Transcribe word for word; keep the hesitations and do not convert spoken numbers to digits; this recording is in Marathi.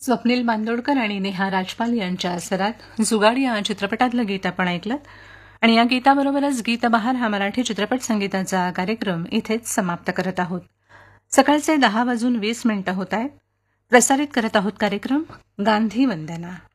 स्वप्नील बांदोडकर आणि नेहा राजपाल यांच्या स्वरात जुगाड या चित्रपटातलं गीत आपण ऐकलं आणि या गीताबरोबरच गीतबहार हा मराठी चित्रपट संगीताचा कार्यक्रम इथेच समाप्त करत आहोत. सकाळचे दहा वाजून वीस मिनिटं होत आहेत. प्रसारित करत आहोत कार्यक्रम गांधी वंदना.